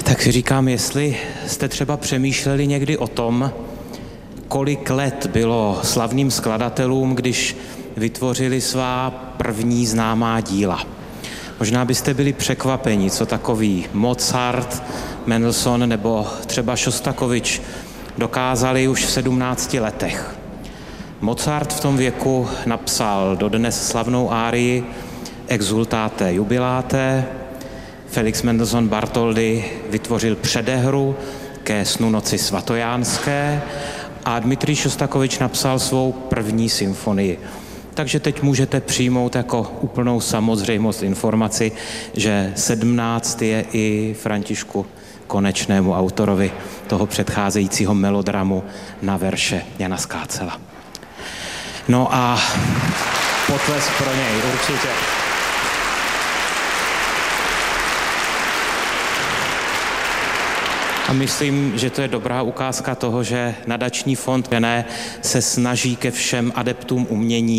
Tak si říkám, jestli jste třeba přemýšleli někdy o tom, kolik let bylo slavným skladatelům, když vytvořili svá první známá díla. Možná byste byli překvapeni, co takový Mozart, Mendelssohn nebo třeba Šostakovič dokázali už v 17 letech. Mozart v tom věku napsal dodnes slavnou árii Exultate jubilate, Felix Mendelssohn Bartholdy vytvořil předehru ke snu noci svatojánské a Dmitrij Šostakovič napsal svou první symfonii. Takže teď můžete přijmout jako úplnou samozřejmost informaci, že 17 je i Františku Konečnému, autorovi toho předcházejícího melodramu na verše Jana Skácela. No a potlesk pro něj, určitě. A myslím, že to je dobrá ukázka toho, že nadační fond se snaží ke všem adeptům umění